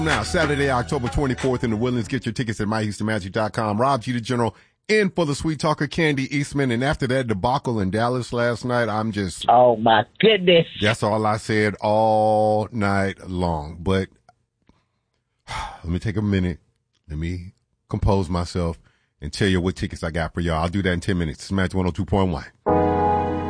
Now, Saturday, October 24th in the Woodlands. Get your tickets at myhoustonmagic.com. Rob G. the General in for the Sweet Talker, Candy Eastman. And after that debacle in Dallas last night, I'm just... Oh, my goodness. That's all I said all night long. But let me take a minute. Let me compose myself and tell you what tickets I got for y'all. I'll do that in 10 minutes. Smash 102.1.